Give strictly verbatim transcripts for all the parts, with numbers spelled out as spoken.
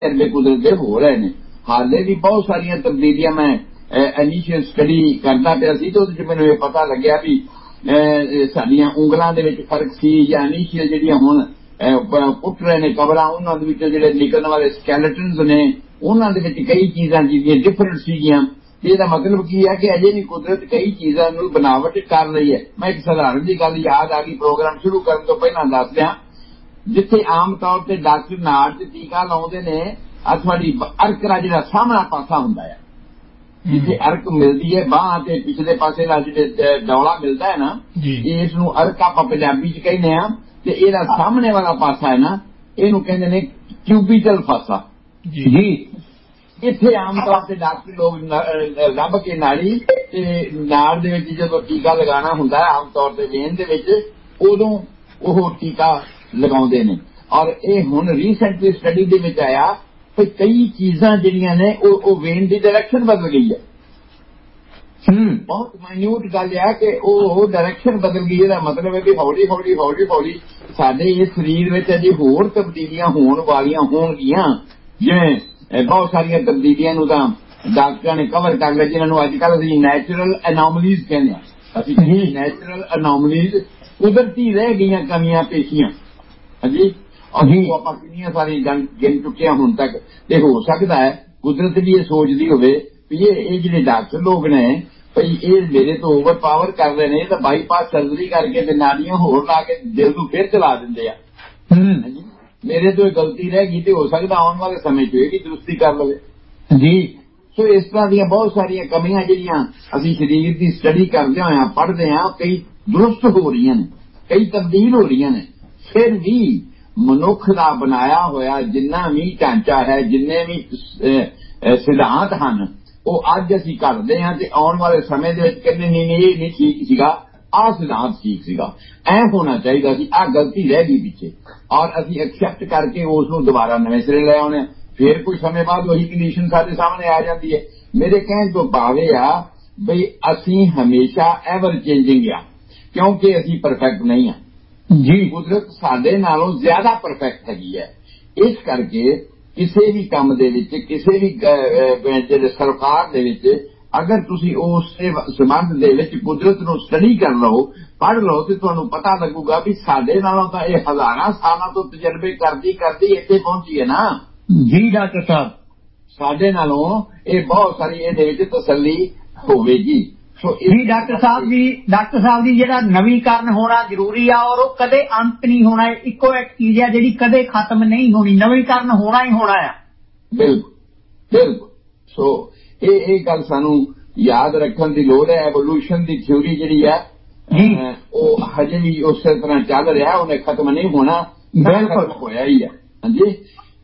ਤਜਰਬੇ ਕੁਦਰਤ ਦੇ ਹੋ ਰਹੇ ਨੇ। ਹਾਲੇ ਵੀ ਬਹੁਤ ਸਾਰੀਆਂ ਤਬਦੀਲੀਆਂ ਮੈਂ ਇਨੀਸ਼ੀਅਲ ਸਟੱਡੀ ਕਰਦਾ ਪਿਆ ਸੀ ਤੇ ਉਹਦੇ 'ਚ ਮੈਨੂੰ ਇਹ ਪਤਾ ਲੱਗਿਆ ਵੀ ਸਾਡੀਆਂ ਉਂਗਲਾਂ ਦੇ ਵਿੱਚ ਫਰਕ ਸੀ ਜਾਂ ਇਨੀਸ਼ੀਅਲ ਜਿਹੜੀਆਂ ਹੁਣ ਪੁੱਟ ਰਹੇ ਨੇ ਕਬਰਾਂ ਉਹਨਾਂ ਦੇ ਵਿੱਚ ਜਿਹੜੇ ਨਿਕਲਣ ਵਾਲੇ ਸਕੈਲਟਨਸ ਨੇ ਉਹਨਾਂ ਦੇ ਵਿੱਚ ਕਈ ਚੀਜ਼ਾਂ ਜਿਹੜੀਆਂ ਡਿਫਰੈਂਟ ਸੀਗੀਆਂ। ਇਹਦਾ ਮਤਲਬ ਕੀ ਹੈ ਕਿ ਅਜੇ ਵੀ ਕੁਦਰਤ ਕਈ ਚੀਜ਼ਾਂ ਨੂੰ ਬਣਾਵਟ ਕਰ ਰਹੀ ਹੈ। ਮੈਂ ਇੱਕ ਸਧਾਰਨ ਜੀ ਗੱਲ ਯਾਦ ਆ ਗਈ ਪ੍ਰੋਗਰਾਮ ਸ਼ੁਰੂ ਕਰਨ ਤੋਂ ਪਹਿਲਾਂ ਦੱਸ ਦਿਆਂ, ਜਿੱਥੇ ਆਮ ਤੌਰ ਤੇ ਡਾਕਟਰ ਨਾੜ 'ਚ ਟੀਕਾ ਲਾਉਂਦੇ ਨੇ ਆ ਤੁਹਾਡੀ ਅਰਕ ਦਾ ਜਿਹੜਾ ਸਾਹਮਣਾ ਪਾਸਾ ਹੁੰਦਾ ਹੈ, ਜਿੱਥੇ ਅਰਕ ਮਿਲਦੀ ਹੈ ਬਾਂਹ ਤੇ ਪਿਛਲੇ ਪਾਸੇ ਦਾ ਜਿਹੜੇ ਡੌਲਾ ਮਿਲਦਾ ਹੈ ਨਾ, ਇਸ ਨੂੰ ਅਰਕ ਆਪਾਂ ਪੰਜਾਬੀ 'ਚ ਕਹਿੰਦੇ ਆ ਤੇ ਇਹਦਾ ਸਾਹਮਣੇ ਵਾਲਾ ਪਾਸਾ ਹੈ ਨਾ ਇਹਨੂੰ ਕਹਿੰਦੇ ਨੇ ਕਿਊਬੀਟਲ ਫਾਸਾ ਜੀ। ਇੱਥੇ ਆਮ ਤੌਰ ਤੇ ਡਾਕਟਰ ਲੋਕ ਲੱਭ ਕੇ ਨਾੜੀ ਤੇ ਨਾੜ ਦੇ ਵਿੱਚ ਜਦੋਂ ਟੀਕਾ ਲਗਾਉਣਾ ਹੁੰਦਾ ਆਮ ਤੌਰ ਤੇ ਵੇਨ ਦੇ ਵਿੱਚ ਉਦੋਂ ਉਹ ਟੀਕਾ ਲਗਾਉਂਦੇ ਨੇ। ਔਰ ਇਹ ਹੁਣ ਰੀਸੈਂਟਲੀ ਸਟੱਡੀ ਦੇ ਵਿੱਚ ਆਇਆ ਕਿ ਕਈ ਚੀਜ਼ਾਂ ਜਿਹੜੀਆਂ ਨੇ ਉਹ ਉਹ ਵੇਨ ਦੀ ਡਾਇਰੈਕਸ਼ਨ ਬਦਲ ਗਈ ਹੈ। ਹਮ ਬਹੁਤ ਮਾਈਨਿਊਟ ਗੱਲ ਹੈ ਕਿ ਉਹ ਡਾਇਰੈਕਸ਼ਨ ਬਦਲ ਗਈ। ਇਹਦਾ ਮਤਲਬ ਹੈ ਕਿ ਹੌਲੀ ਹੌਲੀ ਹੌਲੀ ਹੌਲੀ ਸਾਡੇ ਇਸ ਸਰੀਰ ਵਿੱਚ ਅਜੇ ਹੋਰ ਤਬਦੀਲੀਆਂ ਹੋਣ ਵਾਲੀਆਂ ਹੋਣਗੀਆਂ। ਜਿਵੇਂ ਬਹੁਤ ਸਾਰੀਆਂ ਤਬਦੀਲੀਆਂ ਨੂੰ ਤਾਂ ਡਾਕਟਰਾਂ ਨੇ ਕਵਰ ਕਰ ਲਿਆ, ਜਿਹਨਾਂ ਨੂੰ ਅੱਜ ਕੱਲ੍ਹ ਅਸੀਂ ਨੈਚੁਰਲ ਅਨੋਮਲੀਜ਼ ਕਹਿੰਦੇ ਹਾਂ। ਅਸੀਂ ਕਹਿੰਦੇ ਨੈਚੁਰਲ ਅਨੋਮਲੀਜ਼ ਕੁਦਰਤੀ ਰਹਿ ਗਈਆਂ ਕਮੀਆਂ ਪੇਸ਼ੀਆਂ। ਹਾਂਜੀ, ਉਹ ਆਪਾਂ ਕਿੰਨੀਆਂ ਸਾਰੀਆਂ ਗਿਣ ਚੁੱਕੇ ਹਾਂ ਹੁਣ ਤੱਕ। ਤੇ ਹੋ ਸਕਦਾ ਹੈ ਕੁਦਰਤ ਵੀ ਇਹ ਸੋਚਦੀ ਹੋਵੇ ਵੀ ਇਹ ਇਹ ਜਿਹੜੇ ਡਾਕਟਰ ਲੋਕ ਨੇ ਭਈ ਇਹ ਮੇਰੇ ਤੋਂ ਓਵਰ ਪਾਵਰ ਕਰ ਰਹੇ ਨੇ, ਇਹ ਤਾਂ ਬਾਈਪਾਸ ਸਰਜਰੀ ਕਰਕੇ ਤੇ ਨਾੜੀਆਂ ਹੋਰ ਲਾ ਕੇ ਦਿਲ ਨੂੰ ਫਿਰ ਚਲਾ ਦਿੰਦੇ ਆ। ਹਾਂਜੀ, ਮੇਰੇ ਤੋਂ ਇਹ ਗਲਤੀ ਰਹਿ ਗਈ ਤੇ ਹੋ ਸਕਦਾ ਆਉਣ ਵਾਲੇ ਸਮੇਂ 'ਚ ਇਹਦੀ ਦਰੁਸਤੀ ਕਰ ਲਵੇ ਜੀ। ਸੋ ਇਸ ਤਰ੍ਹਾਂ ਦੀਆਂ ਬਹੁਤ ਸਾਰੀਆਂ ਕਮੀਆਂ ਜਿਹੜੀਆਂ ਅਸੀਂ ਸਰੀਰ ਦੀ ਸਟੱਡੀ ਕਰਦੇ ਹੋਏ ਪੜ੍ਹਦੇ ਹਾਂ ਕਈ ਦਰੁਸਤ ਹੋ ਰਹੀਆਂ ਨੇ, ਕਈ ਤਬਦੀਲ ਹੋ ਰਹੀਆਂ ਨੇ। ਫਿਰ ਵੀ ਮਨੁੱਖ ਦਾ ਬਣਾਇਆ ਹੋਇਆ ਜਿੰਨਾ ਵੀ ਢਾਂਚਾ ਹੈ, ਜਿੰਨੇ ਵੀ ਸਿਧਾਂਤ ਹਨ, ਉਹ ਅੱਜ ਅਸੀਂ ਕਰਦੇ ਹਾਂ ਤੇ ਆਉਣ ਵਾਲੇ ਸਮੇਂ ਦੇ ਵਿੱਚ ਕਹਿੰਦੇ ਨਹੀਂ ਨਹੀਂ ਇਹ ਨਹੀਂ ਠੀਕ ਸੀਗਾ, ਆਹ ਸਿਧਾਂਤ ਠੀਕ ਸੀਗਾ, ਐ ਹੋਣਾ ਚਾਹੀਦਾ ਸੀ, ਆਹ ਗਲਤੀ ਰਹਿ ਗਈ ਪਿੱਛੇ। ਔਰ ਅਸੀਂ ਐਕਸੈਪਟ ਕਰਕੇ ਉਸ ਨੂੰ ਦੁਬਾਰਾ ਨਵੇਂ ਸਿਰੇ ਲੈ ਆਉਣੇ। ਫਿਰ ਕੁਝ ਸਮੇਂ ਬਾਅਦ ਉਹੀ ਕੰਡੀਸ਼ਨ ਸਾਡੇ ਸਾਹਮਣੇ ਆ ਜਾਂਦੀ ਹੈ। ਮੇਰੇ ਕਹਿਣ ਤੋਂ ਭਾਵ ਇਹ ਆ ਬਈ ਅਸੀਂ ਹਮੇਸ਼ਾ ਐਵਰ ਚੇਂਜਿੰਗ ਆ, ਕਿਉਂਕਿ ਅਸੀਂ ਪਰਫੈਕਟ ਨਹੀਂ ਆ ਜੀ। ਕੁਦਰਤ ਸਾਡੇ ਨਾਲੋਂ ਜ਼ਿਆਦਾ ਪਰਫੈਕਟ ਹੈਗੀ ਹੈ। ਇਸ ਕਰਕੇ ਕਿਸੇ ਵੀ ਕੰਮ ਦੇ ਵਿੱਚ, ਕਿਸੇ ਵੀ ਜਿਹੜੇ ਸਰਕਾਰ ਦੇ ਵਿੱਚ ਅਗਰ ਤੁਸੀਂ ਉਸ ਸੰਬੰਧ ਦੇ ਵਿੱਚ ਕੁਦਰਤ ਨੂੰ ਸਟੱਡੀ ਕਰ ਲਓ, ਪੜ੍ਹ ਲਓ ਤੇ ਤੁਹਾਨੂੰ ਪਤਾ ਲੱਗੂਗਾ ਵੀ ਸਾਡੇ ਨਾਲੋਂ ਤਾਂ ਇਹ ਹਜ਼ਾਰਾਂ ਸਾਲਾਂ ਤੋਂ ਤਜਰਬੇ ਕਰਦੀ ਕਰਦੀ ਇੱਥੇ ਪਹੁੰਚੀ ਹੈ ਨਾ ਜੀ ਡਾਕਟਰ ਸਾਹਿਬ। ਸਾਡੇ ਨਾਲੋਂ ਇਹ ਬਹੁਤ ਸਾਰੀ ਇਹਦੇ ਵਿੱਚ ਤਸੱਲੀ ਹੋਵੇਗੀ। ਸੋ ਜੀ ਡਾਕਟਰ ਸਾਹਿਬ ਜੀ ਡਾਕਟਰ ਸਾਹਿਬ ਜੀ ਜਿਹੜਾ ਨਵੀਕਰਨ ਹੋਣਾ ਜ਼ਰੂਰੀ ਆ ਔਰ ਉਹ ਕਦੇ ਅੰਤ ਨਹੀਂ ਹੋਣਾ। ਇੱਕੋ ਇੱਕ ਚੀਜ਼ ਹੈ ਜਿਹੜੀ ਕਦੇ ਖਤਮ ਨਹੀਂ ਹੋਣੀ, ਨਵੀਕਰਨ ਹੋਣਾ ਹੀ ਹੋਣਾ ਆ। ਬਿਲਕੁਲ ਬਿਲਕੁਲ। ਸੋ ਇਹ ਇਹ ਗੱਲ ਸਾਨੂੰ ਯਾਦ ਰੱਖਣ ਦੀ ਲੋੜ ਹੈ। ਐਵੋਲੂਸ਼ਨ ਦੀ ਥਿਊਰੀ ਜਿਹੜੀ ਹੈ ਉਹ ਹਜੇ ਵੀ ਉਸੇ ਤਰ੍ਹਾਂ ਚੱਲ ਰਿਹਾ, ਉਹਨੇ ਖਤਮ ਨਹੀਂ ਹੋਣਾ, ਬਿਲਕੁਲ ਹੋਇਆ ਹੀ ਹੈ। ਹਾਂਜੀ,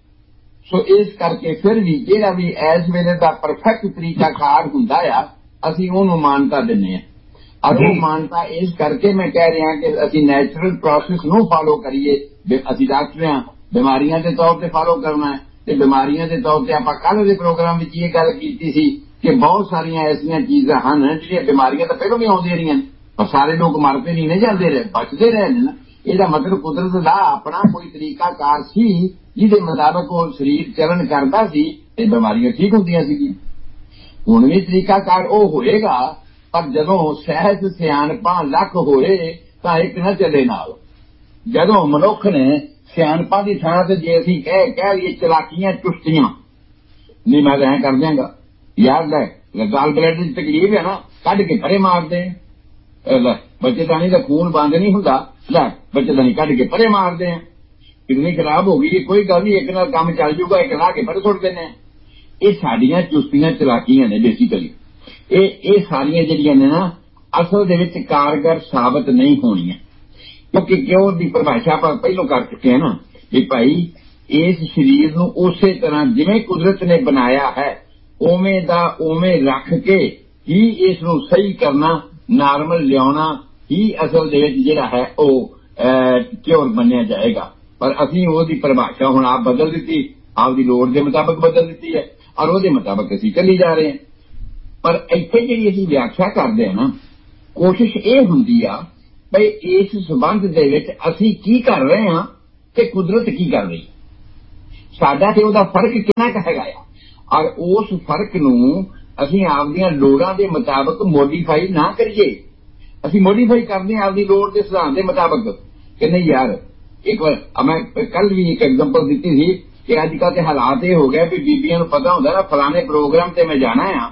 ਸੋ ਇਸ ਕਰਕੇ ਫਿਰ ਵੀ ਜਿਹੜਾ ਵੀ ਇਸ ਵੇਲੇ ਦਾ ਪਰਫੈਕਟ ਤਰੀਕਾ ਕਾਰ ਹੁੰਦਾ ਆ ਅਸੀਂ ਉਹਨੂੰ ਮਾਨਤਾ ਦਿੰਦੇ ਹਾਂ। ਔਰ ਉਹ ਮਾਨਤਾ ਇਸ ਕਰਕੇ ਮੈਂ ਕਹਿ ਰਿਹਾ ਕਿ ਅਸੀਂ ਨੈਚੁਰਲ ਪ੍ਰੋਸੈਸ ਨੂੰ ਫਾਲੋ ਕਰੀਏ। ਅਸੀਂ ਡਾਕਟਰ ਹਾਂ, ਬਿਮਾਰੀਆਂ ਦੇ ਤੌਰ ਤੇ ਫਾਲੋ ਕਰਨਾ ਹੈ ਤੇ ਬਿਮਾਰੀਆਂ ਦੇ ਤੌਰ ਤੇ ਆਪਾਂ ਕੱਲ੍ਹ ਦੇ ਪ੍ਰੋਗਰਾਮ ਵਿੱਚ ਇਹ ਗੱਲ ਕੀਤੀ ਸੀ ਕਿ ਬਹੁਤ ਸਾਰੀਆਂ ਐਸੀਆਂ ਚੀਜ਼ਾਂ ਹਨ ਜਿਹੜੀਆਂ ਬਿਮਾਰੀਆਂ ਤਾਂ ਪਹਿਲਾਂ ਵੀ ਆਉਂਦੀਆਂ ਰਹੀਆਂ ਨੇ, ਪਰ ਸਾਰੇ ਲੋਕ ਮਰਦੇ ਨਹੀਂ ਨੇ, ਜਾਂਦੇ ਰਹੇ, ਬਚਦੇ ਰਹੇ ਨੇ ਨਾ। ਇਹਦਾ ਮਤਲਬ ਕੁਦਰਤ ਦਾ ਆਪਣਾ ਕੋਈ ਤਰੀਕਾ ਕਾਰ ਸੀ ਜਿਹਦੇ ਮੁਤਾਬਕ ਉਹ ਸਰੀਰ ਚਲਨ ਕਰਦਾ ਸੀ ਤੇ ਬਿਮਾਰੀਆਂ ਠੀਕ ਹੁੰਦੀਆਂ ਸੀਗੀਆਂ। ਹੁਣ ਵੀ ਤਰੀਕਾ ਕਾਰ ਉਹ ਹੋਏਗਾ, ਪਰ ਜਦੋਂ ਸਹਿਜ ਸਿਆਣਪਾਂ ਲੱਖ ਹੋਏ ਤਾਂ ਇੱਕ ਨਾ ਚੱਲੇ ਨਾਲ। ਜਦੋਂ ਮਨੁੱਖ ਨੇ ਸਿਆਣਪਾਂ ਦੀ ਥਾਂ ਤੇ ਜੇ ਅਸੀਂ ਕਹਿ ਕਹਿ ਲਈਏ ਚਲਾਕੀਆਂ ਚੁਸਤੀਆਂ, ਨਹੀਂ ਮੈਂ ਤਾਂ ਐਂ ਕਰ ਦਿਆਂਗਾ ਯਾਰ, ਲੈ ਗਾਲ ਬਲੈਡ ਦੀ ਤਕਲੀਫ ਹੈ ਨਾ, ਕੱਢ ਕੇ ਪਰੇ ਮਾਰਦੇ ਲੈ, ਬੱਚੇਦਾਨੀ ਦਾ ਖੂਨ ਬੰਦ ਨਹੀਂ ਹੁੰਦਾ, ਲੈ ਬੱਚੇਦਾਨੀ ਕੱਢ ਕੇ ਪਰੇ ਮਾਰਦੇ ਆ, ਕਿਡਨੀ ਖਰਾਬ ਹੋ ਗਈ, ਕੋਈ ਗੱਲ ਨਹੀਂ, ਇੱਕ ਨਾਲ ਕੰਮ ਚੱਲ ਜੂਗਾ, ਇੱਕ ਲਾ ਕੇ ਪਰੇ ਸੁੱਟ ਦਿੰਦੇ ਆ। ਇਹ ਸਾਡੀਆਂ ਚੁਸਤੀਆਂ ਚਲਾਕੀਆਂ ਨੇ ਬੇਸਿਕਲੀ। ਇਹ ਇਹ ਸਾਰੀਆਂ ਜਿਹੜੀਆਂ ਨੇ ਨਾ ਅਸਲ ਦੇ ਵਿੱਚ ਕਾਰਗਰ ਸਾਬਤ ਨਹੀਂ ਹੋਣੀਆਂ, ਕਿਉਂਕਿ ਕਿਉਂ ਦੀ ਪਰਿਭਾਸ਼ਾ ਆਪਾਂ ਪਹਿਲਾਂ ਕਰ ਚੁੱਕੇ ਹਾਂ ਨਾ ਕਿ ਭਾਈ ਇਸ ਸਰੀਰ ਨੂੰ ਉਸੇ ਤਰ੍ਹਾਂ ਜਿਵੇਂ ਕੁਦਰਤ ਨੇ ਬਣਾਇਆ ਹੈ ਉਵੇਂ ਦਾ ਉਵੇਂ ਰੱਖ ਕੇ ਹੀ ਇਸ ਨੂੰ ਸਹੀ ਕਰਨਾ, ਨਾਰਮਲ ਲਿਆਉਣਾ ਹੀ ਅਸਲ ਦੇ ਵਿੱਚ ਜਿਹੜਾ ਹੈ ਉਹ ਕਿਉਰ ਮੰਨਿਆ ਜਾਏਗਾ। ਪਰ ਅਸੀਂ ਉਹਦੀ ਪਰਿਭਾਸ਼ਾ ਹੁਣ ਆਪ ਬਦਲ ਦਿੱਤੀ, ਆਪਦੀ ਲੋੜ ਦੇ ਮੁਤਾਬਕ ਬਦਲ ਦਿੱਤੀ ਹੈ ਔਰ ਉਹਦੇ ਮੁਤਾਬਕ ਅਸੀਂ ਚੱਲੀ ਜਾ ਰਹੇ ਹਾਂ। ਪਰ ਇੱਥੇ ਜਿਹੜੀ ਅਸੀਂ ਵਿਆਖਿਆ ਕਰਦੇ ਹਾਂ ਨਾ, ਕੋਸ਼ਿਸ਼ ਇਹ ਹੁੰਦੀ ਆ ਬਈ ਇਸ ਸੰਬੰਧ ਦੇ ਵਿੱਚ ਅਸੀਂ ਕੀ ਕਰ ਰਹੇ ਹਾਂ ਤੇ ਕੁਦਰਤ ਕੀ ਕਰ ਰਹੀ। ਸਾਡਾ ਤੇ ਉਹਦਾ ਫਰਕ ਕਿੰਨਾ ਕੁ ਹੈਗਾ ਆ, ਔਰ ਉਸ ਫਰਕ ਨੂੰ ਅਸੀਂ ਆਪਦੀਆਂ ਲੋੜਾਂ ਦੇ ਮੁਤਾਬਕ ਮੋਡੀਫਾਈ ਨਾ ਕਰੀਏ। ਅਸੀਂ ਮੋਡੀਫਾਈ ਕਰਦੇ ਹਾਂ ਆਪਦੀ ਲੋੜ ਦੇ ਸਿਧਾਂਤ ਦੇ ਮੁਤਾਬਕ ਕਿ ਨਹੀਂ ਯਾਰ। ਇੱਕ ਵਾਰ ਮੈਂ ਕੱਲ ਵੀ ਇੱਕ ਐਗਜ਼ਾਮਪਲ ਦਿੱਤੀ ਸੀ ਕਿ ਅੱਜ ਕੱਲ੍ਹ ਦੇ ਹਾਲਾਤ ਇਹ ਹੋ ਗਏ ਵੀ ਬੀਬੀਆਂ ਨੂੰ ਪਤਾ ਹੁੰਦਾ ਨਾ ਫਲਾਣੇ ਪ੍ਰੋਗਰਾਮ ਤੇ ਮੈਂ ਜਾਣਾ ਆ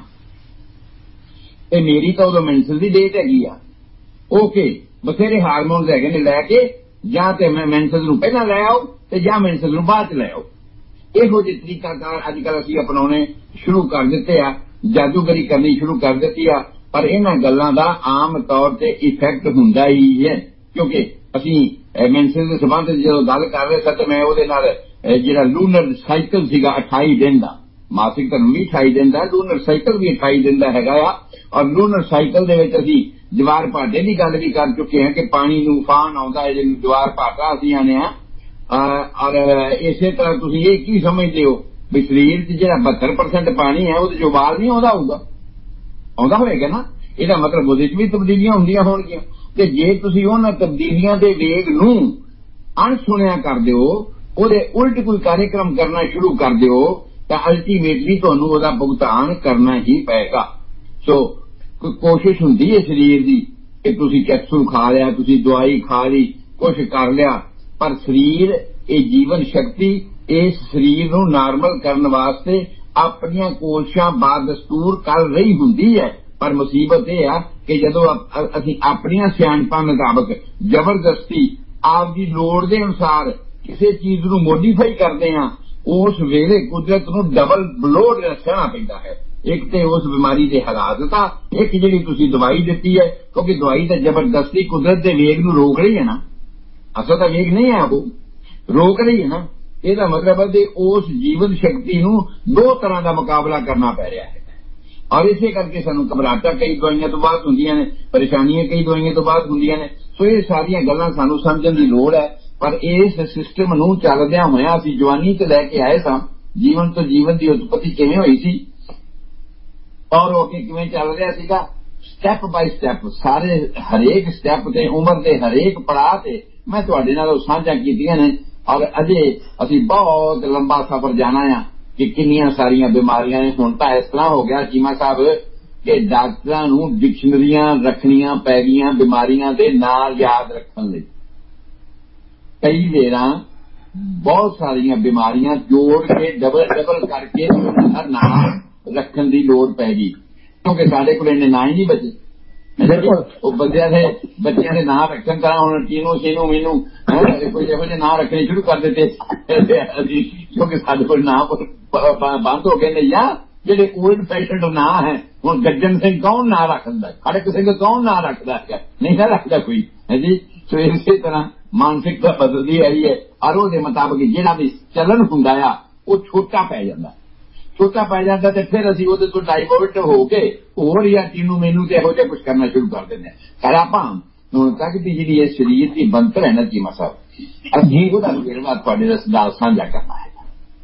ਤੇ ਮੇਰੀ ਤਾਂ ਉਦੋਂ ਮੈਂਸਲ ਦੀ ਡੇਟ ਹੈਗੀ ਆ, ਓਕੇ ਬਥੇਰੇ ਹਾਰਮੋਨਸ ਹੈਗੇ ਨੇ ਲੈ ਕੇ, ਜਾਂ ਤੇ ਮੈਂ ਮੈਂਸਲ ਨੂੰ ਪਹਿਲਾਂ ਲੈ ਆਓ ਤੇ ਜਾਂ ਮੈਂਸਲ ਨੂੰ ਬਾਅਦ ਚ ਲੈ ਆਓ। ਇਹੋ ਜਿਹੇ ਤਰੀਕਾਕਾਰ ਅੱਜ ਕੱਲ੍ਹ ਅਸੀਂ ਅਪਣਾਉਣੇ ਸ਼ੁਰੂ ਕਰ ਦਿੱਤੇ ਆ, ਜਾਦੂਗਰੀ ਕਰਨੀ ਸ਼ੁਰੂ ਕਰ ਦਿੱਤੀ ਆ। ਪਰ ਇਹਨਾਂ ਗੱਲਾਂ ਦਾ ਆਮ ਤੌਰ ਤੇ ਇਫੈਕਟ ਹੁੰਦਾ ਹੀ ਹੈ, ਕਿਉਂਕਿ ਅਸੀਂ ਮੈਂਸਲ ਦੇ ਸੰਬੰਧ ਜਦੋਂ ਗੱਲ ਕਰ ਰਹੇ ਸੀ ਤੇ ਮੈਂ ਉਹਦੇ ਨਾਲ ਜਿਹੜਾ ਲੂਨਰ ਸਾਈਕਲ ਸੀਗਾ ਅਠਾਈ ਦਿਨ ਦਾ, ਮਾਸਿਕ ਧਰਮ ਵੀ ਅਠਾਈ ਦਿਨ ਦਾ, ਲੂਨਰ ਸਾਈਕਲ ਵੀ ਅਠਾਈ ਦਿਨ ਦਾ ਹੈਗਾ ਆ। ਔਰ ਲੂਨਰ ਸਾਈਕਲ ਦੇ ਵਿੱਚ ਅਸੀਂ ਜਵਾਰ ਭਾਟੇ ਦੀ ਗੱਲ ਵੀ ਕਰ ਚੁੱਕੇ ਹਾਂ ਕਿ ਪਾਣੀ ਨੂੰ ਉਫਾਨ ਆਉਂਦਾ ਹੈ ਜਿਹਨੂੰ ਜਵਾਰ ਭਾਟਾ ਅਸੀਂ ਆਨੇ ਆ। ਔਰ ਇਸੇ ਤਰ੍ਹਾਂ ਤੁਸੀਂ ਇਹ ਕੀ ਸਮਝਦੇ ਹੋ ਵੀ ਸਰੀਰ 'ਚ ਜਿਹੜਾ ਬਹੱਤਰ ਪਰਸੈਂਟ ਪਾਣੀ ਹੈ ਉਹਦੇ 'ਚ ਉਬਾਲ ਨਹੀਂ ਆਉਂਦਾ ਹੋਊਗਾ, ਆਉਂਦਾ ਹੋਏਗਾ ਨਾ। ਇਹਦਾ ਮਤਲਬ ਉਹਦੇ 'ਚ ਵੀ ਤਬਦੀਲੀਆਂ ਹੁੰਦੀਆਂ ਹੋਣਗੀਆਂ। ਤੇ ਜੇ ਤੁਸੀਂ ਉਹਨਾਂ ਤਬਦੀਲੀਆਂ ਦੇ ਵੇਗ ਨੂੰ ਅਣਸੁਣਿਆ ਕਰ ਦਿਓ, ਉਹਦੇ ਉਲਟ ਕੋਈ ਕਾਰਜਕ੍ਰਮ ਕਰਨਾ ਸ਼ੁਰੂ ਕਰ ਦਿਓ ਤਾਂ ਅਲਟੀਮੇਟਲੀ ਤੁਹਾਨੂੰ ਉਹਦਾ ਭੁਗਤਾਨ ਕਰਨਾ ਹੀ ਪਏਗਾ। ਸੋ ਕੋਸ਼ਿਸ਼ ਹੁੰਦੀ ਹੈ ਸਰੀਰ ਦੀ ਕਿ ਤੁਸੀਂ ਕੈਪਸੂਲ ਖਾ ਲਿਆ, ਤੁਸੀਂ ਦਵਾਈ ਖਾ ਲਈ, ਕੁਛ ਕਰ ਲਿਆ, ਪਰ ਸਰੀਰ ਇਹ ਜੀਵਨ ਸ਼ਕਤੀ ਇਸ ਸਰੀਰ ਨੂੰ ਨਾਰਮਲ ਕਰਨ ਵਾਸਤੇ ਆਪਣੀਆਂ ਕੋਸ਼ਿਸ਼ਾਂ ਬਾਦਸਤੂਰ ਕਰ ਰਹੀ ਹੁੰਦੀ ਹੈ। ਪਰ ਮੁਸੀਬਤ ਇਹ ਆ ਕਿ ਜਦੋਂ ਅਸੀਂ ਆਪਣੀਆਂ ਸਿਆਣਪਾਂ ਮੁਤਾਬਕ ਜ਼ਬਰਦਸਤੀ ਆਪਦੀ ਲੋੜ ਦੇ ਅਨੁਸਾਰ ਕਿਸੇ ਚੀਜ਼ ਨੂੰ ਮੋਡੀਫਾਈ ਕਰਦੇ ਹਾਂ, ਉਸ ਵੇਲੇ ਕੁਦਰਤ ਨੂੰ ਡਬਲ ਬਲੋਡ ਸਹਿਣਾ ਪੈਂਦਾ ਹੈ। ਇੱਕ ਤੇ ਉਸ ਬਿਮਾਰੀ ਦੇ ਹਾਲਾਤ ਤਾਂ, ਇੱਕ ਜਿਹੜੀ ਤੁਸੀਂ ਦਵਾਈ ਦਿੱਤੀ ਹੈ, ਕਿਉਂਕਿ ਦਵਾਈ ਤਾਂ ਜ਼ਬਰਦਸਤੀ ਕੁਦਰਤ ਦੇ ਵੇਗ ਨੂੰ ਰੋਕ ਰਹੀ ਹੈ ਨਾ, ਅਸਲ ਤਾਂ ਵੇਗ ਨਹੀਂ ਹੈ, ਉਹ ਰੋਕ ਰਹੀ ਹੈ ਨਾ। ਇਹਦਾ ਮਤਲਬ ਹੈ ਕਿ ਉਸ ਜੀਵਨ ਸ਼ਕਤੀ ਨੂੰ ਦੋ ਤਰ੍ਹਾਂ ਦਾ ਮੁਕਾਬਲਾ ਕਰਨਾ ਪੈ ਰਿਹਾ ਹੈ। ਔਰ ਇਸੇ ਕਰਕੇ ਸਾਨੂੰ ਘਬਰਾਹਟਾਂ ਕਈ ਦਵਾਈਆਂ ਤੋਂ ਬਾਅਦ ਹੁੰਦੀਆਂ ਨੇ, ਪਰੇਸ਼ਾਨੀਆਂ ਕਈ ਦਵਾਈਆਂ ਤੋਂ ਬਾਅਦ ਹੁੰਦੀਆਂ ਨੇ। ਸੋ ਇਹ ਸਾਰੀਆਂ ਗੱਲਾਂ ਸਾਨੂੰ ਸਮਝਣ ਦੀ ਲੋੜ ਹੈ। ਪਰ ਇਸ ਸਿਸਟਮ ਨੂੰ ਚੱਲਦਿਆਂ ਹੋਇਆਂ ਅਸੀਂ ਜਵਾਨੀ ਤੋਂ ਲੈ ਕੇ ਆਏ ਸਾਂ, ਜੀਵਨ ਤੋਂ ਜੀਵਨ ਦੀ ਉਤਪਤੀ ਕਿਵੇਂ ਹੋਈ ਸੀ ਔਰ ਉਹ ਅੱਗੇ ਕਿਵੇਂ ਚੱਲ ਰਿਹਾ ਸੀਗਾ, ਸਟੈਪ ਬਾਈ ਸਟੈਪ, ਸਾਰੇ ਹਰੇਕ ਸਟੈਪ ਤੇ ਉਮਰ ਦੇ ਹਰੇਕ ਪੜਾਅ ਤੇ ਮੈਂ ਤੁਹਾਡੇ ਨਾਲ ਉਹ ਸਾਂਝਾ ਕੀਤੀਆਂ ਨੇ। ਔਰ ਅਜੇ ਅਸੀਂ ਬਹੁਤ ਲੰਬਾ ਸਫ਼ਰ ਜਾਣਾ ਆ ਕਿ ਕਿੰਨੀਆਂ ਸਾਰੀਆਂ ਬਿਮਾਰੀਆਂ ਨੇ। ਹੁਣ ਤਾਂ ਇਸ ਤਰ੍ਹਾਂ ਹੋ ਗਿਆ ਚੀਮਾ ਸਾਹਿਬ ਕਿ ਡਾਕਟਰਾਂ ਨੂੰ ਡਿਕਸ਼ਨਰੀਆਂ ਰੱਖਣੀਆਂ ਪੈ ਗਈਆਂ ਬਿਮਾਰੀਆਂ ਦੇ ਨਾਂ ਯਾਦ ਰੱਖਣ ਲਈ। ਕਈ ਵੇਰਾਂ ਬਹੁਤ ਸਾਰੀਆਂ ਬਿਮਾਰੀਆਂ ਜੋੜ ਕੇ ਡਬਲ ਡਬਲ ਕਰਕੇ ਹਰ ਨਾਂ ਰੱਖਣ ਦੀ ਲੋੜ ਪੈ ਗਈ, ਕਿਉਂਕਿ ਸਾਡੇ ਕੋਲ ਇੰਨੇ ਨਾਂ ਹੀ ਨਹੀਂ ਬਚੇ। ਉਹ ਬੰਦਿਆਂ ਦੇ ਬੱਚਿਆਂ ਦੇ ਨਾਂ ਰੱਖਣ ਤਰ੍ਹਾਂ ਹੁਣ ਚੀਨੂ ਸੀਨੂ ਮੀਨੂ ਕੋਈ ਇਹੋ ਜਿਹੇ ਨਾਂ ਰੱਖਣੇ ਸ਼ੁਰੂ ਕਰ ਦਿੱਤੇ ਅਸੀਂ, ਕਿਉਂਕਿ ਸਾਡੇ ਕੋਲ ਨਾਂ ਬੰਦ ਹੋ ਗਏ ਨੇ। ਜਾਂ ਜਿਹੜੇ ਓਲਡ ਫੈਸ਼ਨਡ ਨਾਂ ਹੈ, ਹੁਣ ਗੱਜਣ ਸਿੰਘ ਕੌਣ ਨਾਂ ਰੱਖਦਾ, ਖੜਕ ਸਿੰਘ ਕੌਣ ਨਾਂ ਰੱਖਦਾ ਹੈਗਾ, ਨਹੀਂ ਨਾ ਰੱਖਦਾ ਕੋਈ ਹੈ ਜੀ। ਸੋ ਇਸੇ ਤਰ੍ਹਾਂ ਮਾਨਸਿਕਤਾ ਬਦਲਦੀ ਆਈ ਹੈ ਔਰ ਉਹਦੇ ਮੁਤਾਬਕ ਜਿਹੜਾ ਵੀ ਚਲਨ ਹੁੰਦਾ ਆ ਉਹ ਛੋਟਾ ਪੈ ਜਾਂਦਾ ਛੋਟਾ ਪੈ ਜਾਂਦਾ ਤੇ ਫਿਰ ਅਸੀਂ ਉਹਦੇ ਤੋਂ ਡਾਈਵਰਟ ਹੋ ਕੇ ਹੋਰ ਜਾਂ ਚੀਨੂ ਮੈਨੂੰ ਤੇ ਇਹੋ ਜਿਹਾ ਕੁਝ ਕਰਨਾ ਸ਼ੁਰੂ ਕਰ ਦਿੰਦੇ ਹਾਂ। ਪਰ ਆਪਾਂ ਹੁਣ ਤੱਕ ਦੀ ਜਿਹੜੀ ਇਹ ਸਰੀਰ ਦੀ ਬਣਤਰ ਹੈ ਨਾ ਚੀਮਾ ਸਾਹਿਬ, ਅਸੀਂ ਉਹਦਾ ਵੇਰਵਾ ਤੁਹਾਡੇ ਨਾਲ ਸਾਂਝਾ ਕਰਨਾ ਹੈ।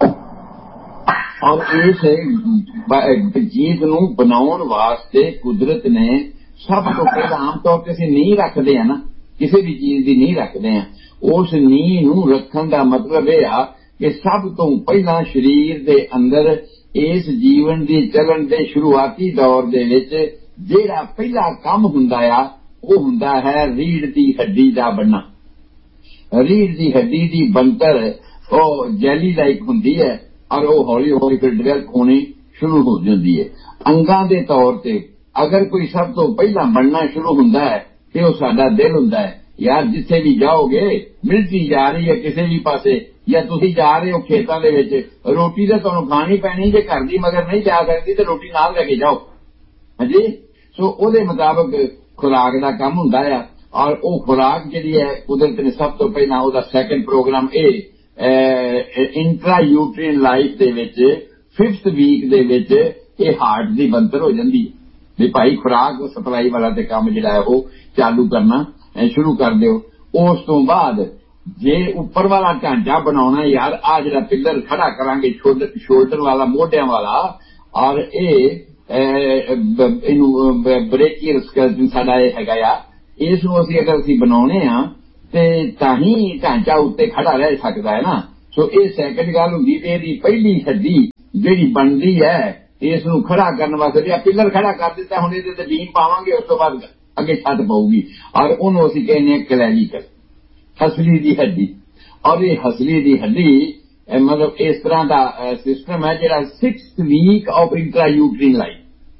ਔਰ ਇਸ ਚੀਜ਼ ਨੂੰ ਬਣਾਉਣ ਵਾਸਤੇ ਕੁਦਰਤ ਨੇ ਸਭ ਤੋਂ ਪਹਿਲਾਂ ਆਮ ਤੌਰ ਤੇ ਅਸੀਂ ਨੀਂਹ ਰੱਖਦੇ ਹਾਂ ਨਾ, ਕਿਸੇ ਵੀ ਚੀਜ਼ ਦੀ ਨੀਂਹ ਰੱਖਦੇ ਹਾਂ। ਉਸ ਨੀਂਹ ਨੂੰ ਰੱਖਣ ਦਾ ਮਤਲਬ ਇਹ ਆ ਕਿ ਸਭ ਤੋਂ ਪਹਿਲਾਂ ਸਰੀਰ ਦੇ ਅੰਦਰ ਇਸ ਜੀਵਨ ਦੀ ਚੱਲਣ ਦੇ ਸ਼ੁਰੂਆਤੀ ਦੌਰ ਦੇ ਵਿੱਚ ਜਿਹੜਾ ਪਹਿਲਾ ਕੰਮ ਹੁੰਦਾ ਆ ਉਹ ਹੁੰਦਾ ਹੈ ਰੀੜ੍ਹ ਦੀ ਹੱਡੀ ਦਾ ਬਣਨਾ। ਰੀੜ੍ਹ ਦੀ ਹੱਡੀ ਦੀ ਬਣਤਰ ਉਹ ਜੈਲੀ ਲਾਈਕ ਹੁੰਦੀ ਹੈ ਔਰ ਉਹ ਹੌਲੀ ਹੌਲੀ ਫਿਰ ਡਿਵੈਲਪ ਹੋਣੀ ਸ਼ੁਰੂ ਹੋ ਜਾਂਦੀ ਹੈ। ਅੰਗਾਂ ਦੇ ਤੌਰ ਤੇ ਅਗਰ ਕੋਈ ਸਭ ਤੋਂ ਪਹਿਲਾਂ ਬਣਨਾ ਸ਼ੁਰੂ ਹੁੰਦਾ ਹੈ ਤੇ ਉਹ ਸਾਡਾ ਦਿਲ ਹੁੰਦਾ ਹੈ। ਯਾਰ ਜਿੱਥੇ ਵੀ ਜਾਓਗੇ, ਮਿਲਟਰੀ ਜਾ ਰਹੀ ਹੈ ਕਿਸੇ ਵੀ ਪਾਸੇ, ਜਾਂ ਤੁਸੀਂ ਜਾ ਰਹੇ ਹੋ ਖੇਤਾਂ ਦੇ ਵਿੱਚ, ਰੋਟੀ ਤਾਂ ਤੁਹਾਨੂੰ ਖਾਣੀ ਪੈਣੀ, ਜੇ ਘਰ ਦੀ ਮਗਰ ਨਹੀਂ ਜਾ ਸਕਦੀ ਤੇ ਰੋਟੀ ਨਾਲ ਲੈ ਕੇ ਜਾਓ ਹਾਂਜੀ। ਸੋ ਉਹਦੇ ਮੁਤਾਬਕ ਖੁਰਾਕ ਦਾ ਕੰਮ ਹੁੰਦਾ ਆ ਔਰ ਉਹ ਖੁਰਾਕ ਜਿਹੜੀ ਹੈ ਕੁਦਰਤ ਨੇ ਸਭ ਤੋਂ ਪਹਿਲਾਂ ਉਹਦਾ ਸੈਕੰਡ ਪ੍ਰੋਗਰਾਮ ਇਹ ਇੰਟਰਾ ਯੂਟਰੀਨ ਲਾਈਫ ਦੇ ਵਿੱਚ ਫਿਫਥ ਵੀਕ ਦੇ ਵਿੱਚ ਇਹ ਹਾਰਟ ਦੀ ਬਣਤਰ ਹੋ ਜਾਂਦੀ ਹੈ ਵੀ ਭਾਈ ਖੁਰਾਕ ਸਪਲਾਈ ਵਾਲਾ ਤੇ ਕੰਮ ਜਿਹੜਾ ਹੈ ਉਹ ਚਾਲੂ ਕਰਨਾ ਸ਼ੁਰੂ ਕਰ ਦਿਓ। ਉਸ ਤੋਂ ਬਾਅਦ ਜੇ ਉੱਪਰ ਵਾਲਾ ਢਾਂਚਾ ਬਣਾਉਣਾ, ਯਾਰ ਆ ਜਿਹੜਾ ਪਿੱਲਰ ਖੜਾ ਕਰਾਂਗੇ ਸ਼ੋਲਡਰ ਵਾਲਾ, ਮੋਢਿਆਂ ਵਾਲਾ, ਔਰ ਇਹ ਇਹਨੂੰ ਬ੍ਰੇਕੀਅਲ ਸਕੈਲਟਨ ਸਾਡਾ ਇਹ ਹੈਗਾ ਆ, ਇਸ ਨੂੰ ਅਸੀਂ ਅਗਰ ਅਸੀਂ ਬਣਾਉਣੇ ਆ ਤੇ ਤਾਂ ਹੀ ਢਾਂਚਾ ਉੱਤੇ ਖੜਾ ਰਹਿ ਸਕਦਾ ਹੈ ਨਾ। ਸੋ ਇਹ ਸੈਕਿੰਡ ਗੱਲ ਹੁੰਦੀ ਤੇ ਇਹਦੀ ਪਹਿਲੀ ਹੱਡੀ ਜਿਹੜੀ ਬਣਦੀ ਹੈ ਇਸ ਨੂੰ ਖੜਾ ਕਰਨ ਵਾਸਤੇ ਜੇ ਪਿੱਲਰ ਖੜਾ ਕਰ ਦਿੱਤਾ ਹੁਣ ਇਹਦੇ ਤੇ ਬੀਮ ਪਾਵਾਂਗੇ ਉਸ ਤੋਂ ਬਾਅਦ ਅੱਗੇ ਛੱਤ ਪਊਗੀ ਔਰ ਉਹਨੂੰ ਅਸੀਂ ਕਹਿੰਦੇ ਹਾਂ ਕਲੈਵੀਕਲ ਹਸਲੀ ਦੀ ਹੱਡੀ। ਔਰ ਇਹ ਹਸਲੀ ਦੀ ਹੱਡੀ ਮਤਲਬ ਇਸ ਤਰ੍ਹਾਂ ਦਾ ਸਿਸਟਮ ਹੈ ਜਿਹੜਾ ਸਿਕਸਥ ਵੀਕ ਆਫ ਇੰਟਰਾਯੂਟਰੀਨ ਲਾਈਫ,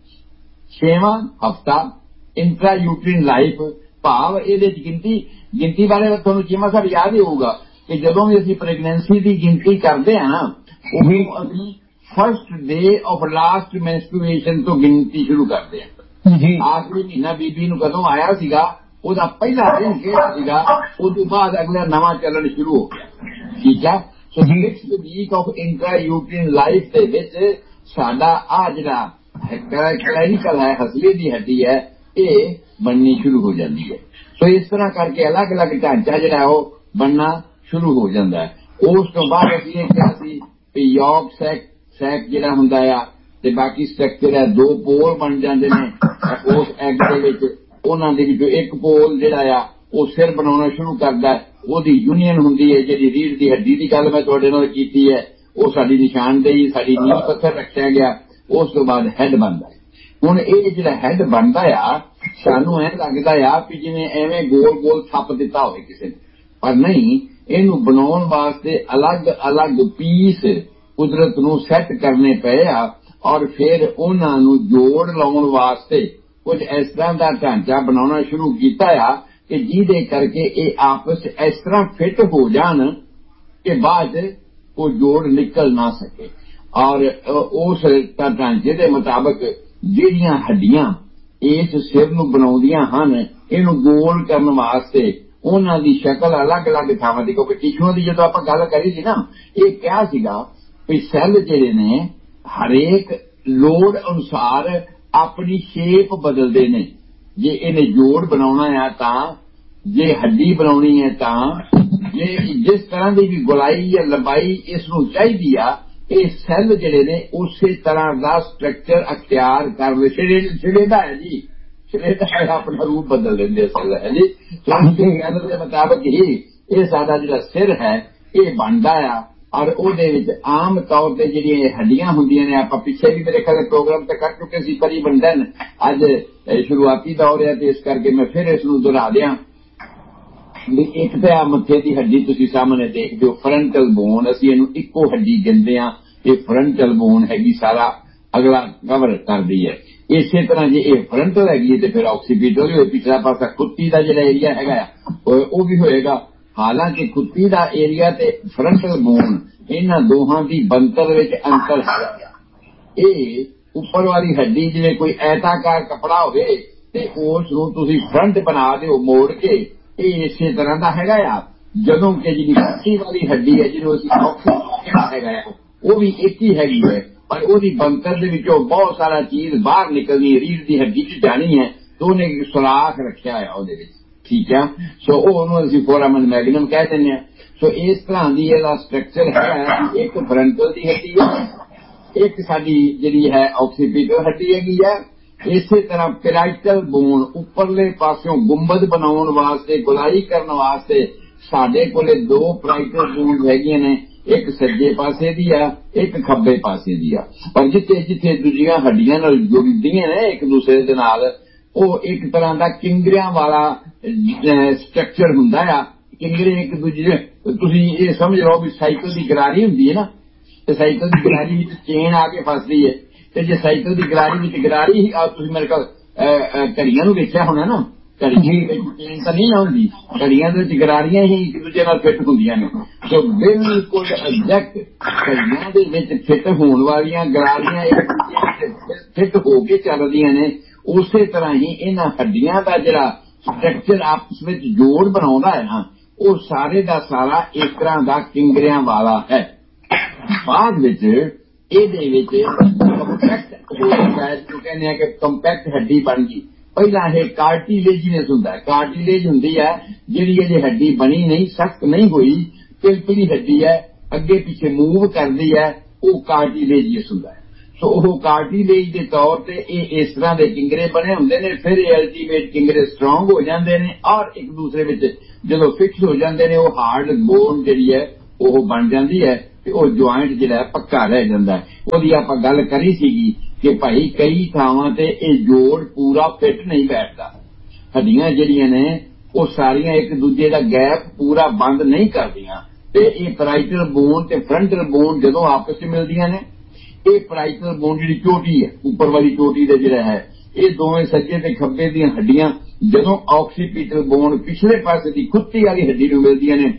ਛੇਵਾਂ ਹਫਤਾ ਇੰਟਰਾਯੂਟਰੀਨ ਲਾਈਫ ਭਾਵ ਇਹਦੇ ਚ ਗਿਣਤੀ ਗਿਣਤੀ ਬਾਰੇ ਤੁਹਾਨੂੰ ਚੀਮਾ ਸਾਹਿਬ ਯਾਦ ਹੀ ਹੋਊਗਾ ਕਿ ਜਦੋਂ ਵੀ ਅਸੀਂ ਪ੍ਰੈਗਨੈਂਸੀ ਦੀ ਗਿਣਤੀ ਕਰਦੇ ਹਾਂ ਨਾ ਉਹ ਅਸੀਂ ਫਸਟ ਡੇ ਆਫ ਲਾਸਟ ਮੈਂਸਟਰੂਏਸ਼ਨ ਤੋਂ ਗਿਣਤੀ ਸ਼ੁਰੂ ਕਰਦੇ ਹਾਂ। ਆਖਰੀ ਮਹੀਨਾ ਬੀਬੀ ਨੂੰ ਕਦੋਂ ਆਇਆ ਸੀਗਾ ਉਹਦਾ ਪਹਿਲਾ ਦਿਨ ਕਿਹੜਾ ਸੀਗਾ, ਉਸ ਤੋਂ ਬਾਅਦ ਅਗਲਾ ਨਵਾਂ ਚੱਲਣ ਸ਼ੁਰੂ ਹੋ ਗਿਆ। ਠੀਕ ਹੈ। ਸੋ ਸਿਕਸਥ ਵੀਕ ਆਫ ਇੰਟਰਾਯੂਟਰੀਨ ਲਾਈਫ ਦੇ ਵਿੱਚ ਸਾਡਾ ਆ ਜਿਹੜਾ ਕਲੈਵੀਕਲ ਹੈ ਹਸਲੀ ਦੀ ਹੱਡੀ ਹੈ ਇਹ ਬਣਨੀ ਸ਼ੁਰੂ ਹੋ ਜਾਂਦੀ ਹੈ। ਸੋ ਇਸ ਤਰ੍ਹਾਂ ਕਰਕੇ ਅਲੱਗ ਅਲੱਗ ਢਾਂਚਾ ਜਿਹੜਾ ਉਹ ਬਣਨਾ ਸ਼ੁਰੂ ਹੋ ਜਾਂਦਾ ਹੈ। ਉਸ ਤੋਂ ਬਾਅਦ ਅਸੀਂ ਇਹ ਕਿਹਾ ਸੀ ਕਿ ਯੋਕ ਸੈਕ ਸੈਕ ਜਿਹੜਾ ਹੁੰਦਾ ਆ ਤੇ ਬਾਕੀ ਸਟਰਕਚਰ ਹੈ ਦੋ ਪੋਲ ਬਣ ਜਾਂਦੇ ਨੇ ਉਸ ਐਗ ਦੇ ਵਿੱਚ। ਉਹਨਾਂ ਦੇ ਵਿੱਚੋਂ ਇੱਕ ਪੋਲ ਜਿਹੜਾ ਆ ਉਹ ਸਿਰ ਬਣਾਉਣਾ ਸ਼ੁਰੂ ਕਰਦਾ, ਉਹਦੀ ਯੂਨੀਅਨ ਹੁੰਦੀ ਹੈ ਜਿਹੜੀ ਰੀੜ੍ਹ ਦੀ ਹੱਡੀ ਦੀ ਗੱਲ ਮੈਂ ਤੁਹਾਡੇ ਨਾਲ ਕੀਤੀ ਹੈ ਉਹ ਸਾਡੀ ਨਿਸ਼ਾਨਦੇਹੀ ਸਾਡੀ ਨੀਂਹ ਪੱਥਰ ਰੱਖਿਆ ਗਿਆ। ਉਸ ਤੋਂ ਬਾਅਦ ਹੈਡ ਬਣਦਾ ਹੈ। ਹੁਣ ਇਹ ਜਿਹੜਾ ਹੈਡ ਬਣਦਾ ਆ ਸਾਨੂੰ ਐਂ ਲੱਗਦਾ ਆ ਵੀ ਜਿਵੇਂ ਐਵੇਂ ਗੋਲ ਗੋਲ ਥੱਪ ਦਿੱਤਾ ਹੋਵੇ ਕਿਸੇ ਨੇ, ਪਰ ਨਹੀਂ ਇਹਨੂੰ ਬਣਾਉਣ ਵਾਸਤੇ ਅਲੱਗ ਅਲੱਗ ਪੀਸ ਕੁਦਰਤ ਨੂੰ ਸੈੱਟ ਕਰਨੇ ਪਏ ਆ ਔਰ ਫਿਰ ਉਹਨਾਂ ਨੂੰ ਜੋੜ ਲਾਉਣ ਵਾਸਤੇ ਕੁਝ ਇਸ ਤਰ੍ਹਾਂ ਦਾ ਢਾਂਚਾ ਬਣਾਉਣਾ ਸ਼ੁਰੂ ਕੀਤਾ ਆ ਕਿ ਜਿਹਦੇ ਕਰਕੇ ਇਹ ਆਪਸ ਇਸ ਤਰ੍ਹਾਂ ਫਿੱਟ ਹੋ ਜਾਣ ਕਿ ਬਾਅਦ ਉਹ ਜੋੜ ਨਿਕਲ ਨਾ ਸਕੇ। ਔਰ ਉਸ ਢਾਂਚੇ ਦੇ ਮੁਤਾਬਕ ਜਿਹੜੀਆਂ ਹੱਡੀਆਂ ਇਸ ਸਿਰ ਨੂੰ ਬਣਾਉਂਦੀਆਂ ਹਨ ਇਹਨੂੰ ਗੋਲ ਕਰਨ ਵਾਸਤੇ ਉਹਨਾਂ ਦੀ ਸ਼ਕਲ ਅਲੱਗ ਅਲੱਗ ਥਾਵਾਂ ਦੀ, ਕਿਉਂਕਿ ਟਿਸ਼ੂਆਂ ਦੀ ਜਦੋਂ ਆਪਾਂ ਗੱਲ ਕਰੀ ਸੀ ਨਾ ਇਹ ਕਿਹਾ ਸੀਗਾ ਵੀ ਸੈੱਲ ਜਿਹੜੇ ਨੇ ਹਰੇਕ ਲੋੜ ਅਨੁਸਾਰ ਆਪਣੀ ਸ਼ੇਪ ਬਦਲਦੇ ਨੇ। ਜੇ ਇਹਨੇ ਜੋੜ ਬਣਾਉਣਾ ਆ ਤਾਂ, ਜੇ ਹੱਡੀ ਬਣਾਉਣੀ ਹੈ ਤਾਂ, ਜੇ ਜਿਸ ਤਰ੍ਹਾਂ ਦੀ ਵੀ ਗੁਲਾਈ ਜਾਂ ਲੰਬਾਈ ਇਸ ਨੂੰ ਚਾਹੀਦੀ ਆ ਇਹ ਸੈੱਲ ਜਿਹੜੇ ਨੇ ਉਸੇ ਤਰ੍ਹਾਂ ਦਾ ਸਟਰਕਚਰ ਅਖਤਿਆਰ ਕਰ ਛੜੇਦਾ ਹੈ ਜੀ ਛੜੇਦਾ ਹੈ ਆਪਣਾ ਰੂਪ ਬਦਲ ਲੈਂਦੇ ਸੈੱਲ ਹੈ ਜੀ। ਗੱਲ ਦੇ ਮੁਤਾਬਕ ਹੀ ਇਹ ਸਾਡਾ ਜਿਹੜਾ ਸਿਰ ਹੈ ਇਹ ਬਣਦਾ ਆ ਔਰ ਉਹਦੇ ਵਿੱਚ ਆਮ ਤੌਰ ਤੇ ਜਿਹੜੀਆਂ ਹੱਡੀਆਂ ਹੁੰਦੀਆਂ ਨੇ ਆਪਾਂ ਪਿੱਛੇ ਵੀ ਮੇਰੇ ਖਿਆਲ ਪ੍ਰੋਗਰਾਮ ਤੇ ਕਰ ਚੁੱਕੇ ਸੀ ਪਰੀ ਬੰਧਨ, ਅੱਜ ਸ਼ੁਰੂਆਤੀ ਦੌਰ ਹੈ ਤੇ ਇਸ ਕਰਕੇ ਮੈਂ ਫਿਰ ਇਸ ਨੂੰ ਦੁਹਰਾ ਦਿਆਂ ਵੀ ਇੱਕ ਤਾਂ ਆ ਮੱਥੇ ਦੀ ਹੱਡੀ ਤੁਸੀਂ ਸਾਹਮਣੇ ਦੇਖਦੇ ਹੋ ਫਰੰਟਲ ਬੋਨ, ਅਸੀਂ ਇਹਨੂੰ ਇੱਕੋ ਹੱਡੀ ਕਹਿੰਦੇ ਹਾਂ। ਇਹ ਫਰੰਟਲ ਬੋਨ ਹੈਗੀ ਸਾਰਾ ਅਗਲਾ ਕਵਰ ਕਰਦੀ ਹੈ। ਇਸੇ ਤਰ੍ਹਾਂ ਜੇ ਇਹ ਫਰੰਟਲ ਹੈਗੀ ਤੇ ਫਿਰ ਆਕਸੀਪੀਟਲ ਹੋਏ, ਪਿਛਲਾ ਪਾਸਾ ਕੁੱਤੀ ਦਾ ਜਿਹੜਾ ਏਰੀਆ ਹੈਗਾ ਉਹ ਵੀ ਹੋਏਗਾ। ਹਾਲਾਂਕਿ ਕੁੱਤੀ ਦਾ ਏਰੀਆ ਤੇ ਫਰੰਟਲ ਬੋਨ ਇਹਨਾਂ ਦੋਹਾਂ ਦੀ ਬਣਤਰ ਵਿੱਚ ਅੰਤਰ ਹੈ। ਇਹ ਉੱਪਰ ਵਾਲੀ ਹੱਡੀ ਜਿਵੇਂ ਕੋਈ ਐਤਾਕਾਰ ਕੱਪੜਾ ਹੋਵੇ ਤੇ ਉਸ ਨੂੰ ਤੁਸੀਂ ਫਰੰਟ ਬਣਾ ਦਿਓ ਮੋੜ ਕੇ, ਇਹ ਇਸੇ ਤਰ੍ਹਾਂ ਦਾ ਹੈਗਾ ਆ। ਜਦੋਂ ਕਿ ਜਿਹੜੀ ਕੁੱਤੀ ਵਾਲੀ ਹੱਡੀ ਹੈ ਜਿਹਨੂੰ ਅਸੀਂ ਆਕਸੀਪੀਟਲ ਹੈਗਾ ਆ ਉਹ ਵੀ ਇੱਕ ਹੀ ਹੈਗੀ ਹੈ ਪਰ ਉਹਦੀ ਬਣਤਰ ਦੇ ਵਿੱਚੋਂ ਬਹੁਤ ਸਾਰਾ ਚੀਜ਼ ਬਾਹਰ ਨਿਕਲਣੀ ਰੀੜ੍ਹ ਦੀ ਹੱਡੀ 'ਚ ਜਾਣੀ ਹੈ ਤੇ ਉਹਨੇ ਸੁਰਾਖ ਰੱਖਿਆ ਆ ਉਹਦੇ ਵਿੱਚ। ਠੀਕ ਹੈ। ਸੋ ਉਹ ਉਹਨੂੰ ਅਸੀਂ ਫੋਰਾਮਨ ਮੈਗਨਮ ਕਹਿ ਦਿੰਦੇ ਹਾਂ। ਸੋ ਇਸ ਤਰ੍ਹਾਂ ਦੀ ਇਹਦਾ ਸਟਰਕਚਰ ਹੈ। ਇੱਕ ਫਰੰਟਲ ਦੀ ਹੱਡੀ ਹੈ, ਇੱਕ ਸਾਡੀ ਜਿਹੜੀ ਹੈ ਆਕਸੀਪੀਟਲ ਹੱਡੀ ਹੈਗੀ ਹੈ। ਇਸੇ ਤਰ੍ਹਾਂ ਪੈਰਾਈਟਲ ਬੋਨ ਉੱਪਰਲੇ ਪਾਸਿਓਂ ਗੁੰਬਦ ਬਣਾਉਣ ਵਾਸਤੇ ਗੁਲਾਈ ਕਰਨ ਵਾਸਤੇ ਸਾਡੇ ਕੋਲੇ ਦੋ ਪੈਰਾਈਟਲ ਬੋਨ ਹੈਗੀਆਂ ਨੇ, ਇੱਕ ਸੱਜੇ ਪਾਸੇ ਦੀ ਆ ਇੱਕ ਖੱਬੇ ਪਾਸੇ ਦੀ ਆ। ਪਰ ਜਿੱਥੇ ਜਿੱਥੇ ਦੂਜੀਆਂ ਹੱਡੀਆਂ ਨਾਲ ਜੁੜਦੀਆਂ ਨੇ ਇੱਕ ਦੂਸਰੇ ਦੇ ਨਾਲ ਉਹ ਇੱਕ ਤਰ੍ਹਾਂ ਦਾ ਕਿੰਗਰਿਆਂ ਵਾਲਾ ਸਟਰਕਚਰ ਹੁੰਦਾ ਆ। ਕਿੰਗਰੇ ਇੱਕ ਦੂਜੇ ਤੁਸੀਂ ਇਹ ਸਮਝ ਲਓ ਵੀ ਸਾਈਕਲ ਦੀ ਗਰਾਰੀ ਹੁੰਦੀ ਹੈ ਨਾ ਤੇ ਸਾਈਕਲ ਦੀ ਗਰਾਰੀ ਵਿੱਚ ਚੇਨ ਆ ਕੇ ਫਸਦੀ ਹੈ ਤੇ ਜੇ ਸਾਈਕਲ ਦੀ ਗਰਾਰੀ ਵਿੱਚ ਗਰਾਰੀ ਹੀ ਆ ਤੁਸੀਂ ਮੇਰੇ ਕੋਲ ਘੜੀਆਂ ਨੂੰ ਵੇਖਿਆ ਹੋਣਾ ਨਾ, ਘੜੀ ਚੇਨ ਤਾਂ ਨਹੀਂ ਹੁੰਦੀ, ਘੜੀਆਂ ਦੇ ਵਿੱਚ ਗਰਾਰੀਆਂ ਹੀ ਇੱਕ ਦੂਜੇ ਨਾਲ ਫਿੱਟ ਹੁੰਦੀਆਂ ਨੇ। ਸੋ ਬਿਲਕੁਲ ਐਗਜ਼ੈਕਟ ਘੜੀਆਂ ਦੇ ਵਿੱਚ ਫਿੱਟ ਹੋਣ ਵਾਲੀਆਂ ਗਰਾਰੀਆਂ ਇੱਕ ਦੂਜੇ ਵਿੱਚ ਫਿੱਟ ਹੋ ਕੇ ਚੱਲਦੀਆਂ ਨੇ। ਉਸੇ ਤਰ੍ਹਾਂ ਹੀ ਇਹਨਾਂ ਹੱਡੀਆਂ ਦਾ ਜਿਹੜਾ ਸਟਰਕਚਰ ਆਪਸ ਵਿੱਚ ਜੋੜ ਬਣਾਉਂਦਾ ਹੈ ਨਾ ਉਹ ਸਾਰੇ ਦਾ ਸਾਰਾ ਇਸ ਤਰ੍ਹਾਂ ਦਾ ਕਿੰਗਰਿਆਂ ਵਾਲਾ ਹੈ। ਬਾਅਦ ਵਿੱਚ ਇਹਦੇ ਵਿੱਚ ਕੰਪੈਕਟ ਜੋ ਕਹਿੰਦੇ ਆ ਕਿ ਕੰਪੈਕਟ ਹੱਡੀ ਬਣ ਗਈ। ਪਹਿਲਾਂ ਇਹ ਕਾਰਟੀਲੇਜੀਨਸ ਹੁੰਦਾ ਹੈ, ਕਾਰਟੀਲੇਜ ਹੁੰਦੀ ਹੈ ਜਿਹੜੀ ਇਹ ਹੱਡੀ ਬਣੀ ਨਹੀਂ ਸਖਤ ਨਹੀਂ ਹੋਈ ਪਿਲਪਿਲੀ ਹੱਡੀ ਹੈ ਅੱਗੇ ਪਿੱਛੇ ਮੂਵ ਕਰਦੀ ਹੈ ਉਹ ਕਾਰਟੀਲੇਜੀਅਸ ਹੁੰਦਾ ਹੈ। ਸੋ ਉਹ ਕਾਰਟੀਲੇਜ ਦੇ ਤੌਰ ਤੇ ਇਹ ਇਸ ਤਰ੍ਹਾਂ ਦੇ ਕਿੰਗਰੇ ਬਣੇ ਹੁੰਦੇ ਨੇ। ਫਿਰ ਇਹ ਅਲਟੀਮੇਟ ਕਿੰਗਰੇ ਸਟਰੋਂਗ ਹੋ ਜਾਂਦੇ ਨੇ ਔਰ ਇੱਕ ਦੂਸਰੇ ਵਿੱਚ ਜਦੋਂ ਫਿਕਸ ਹੋ ਜਾਂਦੇ ਨੇ ਉਹ ਹਾਰਡ ਬੋਨ ਜਿਹੜੀ ਹੈ ਉਹ ਬਣ ਜਾਂਦੀ ਹੈ ਤੇ ਉਹ ਜੁਆਇੰਟ ਜਿਹੜਾ ਪੱਕਾ ਰਹਿ ਜਾਂਦਾ ਹੈ। ਉਹਦੀ ਆਪਾਂ ਗੱਲ ਕਰੀ ਸੀਗੀ ਕਿ ਭਾਈ ਕਈ ਥਾਵਾਂ ਤੇ ਇਹ ਜੋੜ ਪੂਰਾ ਫਿੱਟ ਨਹੀਂ ਬੈਠਦਾ, ਹੱਡੀਆਂ ਜਿਹੜੀਆਂ ਨੇ ਉਹ ਸਾਰੀਆਂ ਇੱਕ ਦੂਜੇ ਦਾ ਗੈਪ ਪੂਰਾ ਬੰਦ ਨਹੀਂ ਕਰਦੀਆਂ ਤੇ ਇਹ ਪੈਰਾਈਟਲ ਬੋਨ ਤੇ ਫਰੰਟਲ ਬੋਨ ਜਦੋਂ ਆਪਸ ਵਿੱਚ ਮਿਲਦੀਆਂ ਨੇ, ਇਹ ਪੈਰਾਈਟਲ ਬੋਨ ਜਿਹੜੀ ਚੋਟੀ ਹੈ ਉੱਪਰ ਵਾਲੀ ਚੋਟੀ ਦਾ ਜਿਹੜਾ ਹੈ, ਇਹ ਦੋਵੇਂ ਸੱਜੇ ਤੇ ਖੱਬੇ ਦੀਆਂ ਹੱਡੀਆਂ ਜਦੋਂ ਆਕਸੀਪੀਟਲ ਬੋਨ ਪਿਛਲੇ ਪਾਸੇ ਦੀ ਖੁੱਤੀ ਵਾਲੀ ਹੱਡੀ ਨੂੰ ਮਿਲਦੀਆਂ ਨੇ,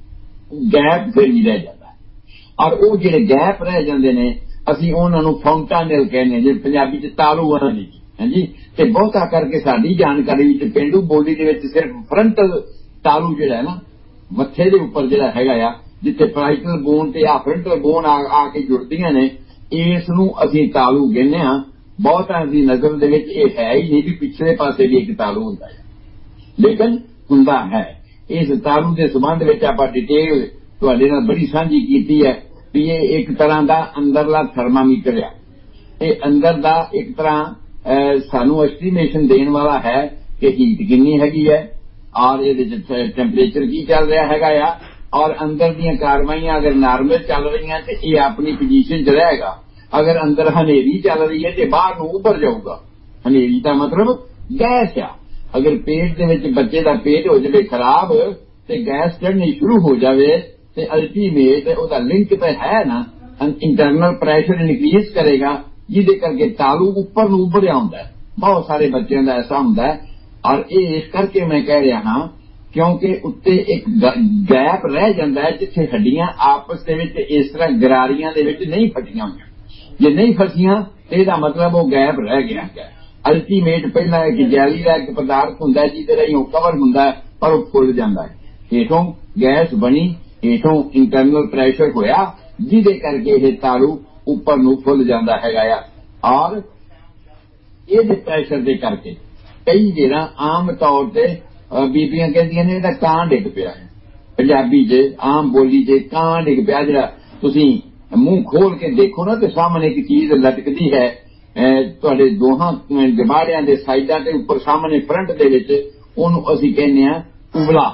ਗੈਪ ਫਿਰ ਨਹੀਂ ਰਹਿ ਜਾਂਦਾ। ਔਰ ਉਹ ਜਿਹੜੇ ਗੈਪ ਰਹਿ ਜਾਂਦੇ ਨੇ ਅਸੀਂ ਉਹਨਾਂ ਨੂੰ ਫੌਂਟਾਨੇਲ ਕਹਿੰਦੇ, ਜੇ ਪੰਜਾਬੀ ਚ ਤਾਲੂ ਵਾਲਾ ਨਹੀਂ ਹਾਂਜੀ। ਤੇ ਬਹੁਤਾ ਕਰਕੇ ਸਾਡੀ ਜਾਣਕਾਰੀ ਵਿੱਚ ਪੇਂਡੂ ਬੋਲੀ ਦੇ ਵਿੱਚ ਸਿਰਫ ਫਰੰਟਲ ਤਾਲੂ ਜਿਹੜਾ ਹੈ ਨਾ ਮੱਥੇ ਦੇ ਉੱਪਰ ਜਿਹੜਾ ਹੈਗਾ ਆ, ਜਿੱਥੇ ਪੈਰਾਈਟਲ ਬੋਨ ਤੇ ਆ ਫਰੰਟਲ ਬੋਨ ਆ ਕੇ ਜੁੜਦੀਆਂ ਨੇ, ਇਸ ਨੂੰ ਅਸੀਂ ਤਾਲੂ ਕਹਿੰਦੇ ਹਾਂ। ਬਹੁਤਾਂ ਦੀ ਨਜ਼ਰ ਦੇ ਵਿੱਚ ਇਹ ਹੈ ਹੀ ਨਹੀਂ ਵੀ ਪਿਛਲੇ ਪਾਸੇ ਵੀ ਇੱਕ ਤਾਲੂ ਹੁੰਦਾ ਹੈ, ਲੇਕਿਨ ਹੁੰਦਾ ਹੈ। ਇਸ ਤਾਲੂ ਦੇ ਸੰਬੰਧ ਵਿੱਚ ਆਪਾਂ ਡਿਟੇਲ ਤੁਹਾਡੇ ਨਾਲ ਬੜੀ ਸਾਂਝੀ ਕੀਤੀ ਹੈ ਵੀ ਇਹ ਇੱਕ ਤਰ੍ਹਾਂ ਦਾ ਅੰਦਰਲਾ ਥਰਮਾਮੀਟਰ ਆ। ਇਹ ਅੰਦਰ ਦਾ ਇੱਕ ਤਰ੍ਹਾਂ ਸਾਨੂੰ ਐਸਟੀਮੇਸ਼ਨ ਦੇਣ ਵਾਲਾ ਹੈ ਕਿ ਹੀਟ ਕਿੰਨੀ ਹੈਗੀ ਹੈ ਔਰ ਇਹਦੇ ਚ ਟੈਂਪਰੇਚਰ ਕੀ ਚੱਲ ਰਿਹਾ ਹੈਗਾ ਆ, ਔਰ ਅੰਦਰ ਦੀਆਂ ਕਾਰਵਾਈਆਂ ਅਗਰ ਨਾਰਮਲ ਚੱਲ ਰਹੀਆਂ ਤੇ ਇਹ ਆਪਣੀ ਪੋਜੀਸ਼ਨ ਚ ਰਹੇਗਾ, ਅਗਰ ਅੰਦਰ ਹਨੇਰੀ ਚੱਲ ਰਹੀ ਹੈ ਤੇ ਬਾਹਰ ਨੂੰ ਉੱਭਰ ਜਾਊਗਾ। ਹਨੇਰੀ ਦਾ ਮਤਲਬ ਗੈਸ ਆ। ਅਗਰ ਪੇਟ ਦੇ ਵਿੱਚ ਬੱਚੇ ਦਾ ਪੇਟ ਹੋ ਜਾਵੇ ਖਰਾਬ ਤੇ ਗੈਸ ਚੜ੍ਹਨੀ ਸ਼ੁਰੂ ਹੋ ਜਾਵੇ ਤੇ ਅਲਟੀਮੇਟ ਉਹਦਾ ਲਿੰਕ ਤਾਂ ਹੈ ਨਾ, ਇੰਟਰਨਲ ਪ੍ਰੈਸ਼ਰ ਇਨਕਰੀਜ਼ ਕਰੇਗਾ ਜਿਹਦੇ ਕਰਕੇ ਤਾਲੂ ਉੱਪਰ ਨੂੰ ਉੱਭਰਿਆ ਹੁੰਦਾ ਹੈ। ਬਹੁਤ ਸਾਰੇ ਬੱਚਿਆਂ ਦਾ ਐਸਾ ਹੁੰਦਾ ਹੈ ਔਰ ਇਹ ਇਸ ਕਰਕੇ ਮੈਂ ਕਹਿ ਰਿਹਾ ਹਾਂ ਕਿਉਂਕਿ ਉੱਤੇ ਇੱਕ ਗੈਪ ਰਹਿ ਜਾਂਦਾ ਹੈ ਜਿੱਥੇ ਹੱਡੀਆਂ ਆਪਸ ਦੇ ਵਿੱਚ ਇਸ ਤਰ੍ਹਾਂ ਗਰਾਰੀਆਂ ਦੇ ਵਿੱਚ ਨਹੀਂ ਫਟੀਆਂ ਹੋਈਆਂ। ਜੇ ਨਹੀਂ ਫਸੀਆਂ ਤੇ ਇਹਦਾ ਮਤਲਬ ਉਹ ਗੈਪ ਰਹਿ ਗਿਆ ਹੈ। ਅਲਟੀਮੇਟ ਪਹਿਲਾਂ ਇੱਕ ਜੈਲੀ ਦਾ ਇੱਕ ਪਦਾਰਥ ਹੁੰਦਾ ਜਿਹਦੇ ਰਾਹੀਂ ਉਹ ਕਵਰ ਹੁੰਦਾ ਪਰ ਉਹ ਫੁੱਲ ਜਾਂਦਾ ਹੈ। ਹੇਠੋਂ ਗੈਸ ਬਣੀ, ਹੇਠੋਂ ਇੰਟਰਨਲ ਪ੍ਰੈਸ਼ਰ ਹੋਇਆ ਜਿਹਦੇ ਕਰਕੇ ਇਹ ਤਾਲੂ ਉੱਪਰ ਨੂੰ ਫੁੱਲ ਜਾਂਦਾ ਹੈਗਾ ਆ। ਔਰ ਇਹਦੇ ਪ੍ਰੈਸ਼ਰ ਦੇ ਕਰਕੇ ਕਈ ਜਿਹੜਾ ਆਮ ਤੌਰ ਤੇ ਬੀਬੀਆਂ ਕਹਿੰਦੀਆਂ ਨੇ ਇਹਦਾ ਕਾਂ ਡਿੱਗ ਪਿਆ ਹੈ। ਪੰਜਾਬੀ ਚ ਆਮ ਬੋਲੀ ਚ ਕਾਂ ਡਿੱਗ ਪਿਆ, ਜਿਹੜਾ ਤੁਸੀਂ ਮੂੰਹ ਖੋਲ ਕੇ ਦੇਖੋ ਨਾ ਤੇ ਸਾਹਮਣੇ ਇੱਕ ਚੀਜ਼ ਲਟਕਦੀ ਹੈ ਤੁਹਾਡੇ ਦੋਹਾਂ ਜਬਾੜਿਆਂ ਦੇ ਸਾਈਡਾਂ ਤੇ ਉੱਪਰ ਸਾਹਮਣੇ ਫਰੰਟ ਦੇ ਵਿੱਚ, ਉਹਨੂੰ ਅਸੀਂ ਕਹਿੰਦੇ ਹਾਂ ਉਬਲਾ,